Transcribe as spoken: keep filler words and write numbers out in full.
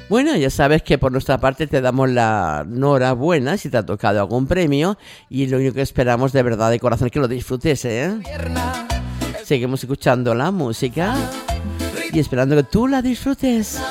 Bueno, ya sabes que por nuestra parte te damos la enhorabuena si te ha tocado algún premio y lo único que esperamos de verdad de corazón es que lo disfrutes, ¿eh? Seguimos escuchando la música y esperando que tú la disfrutes.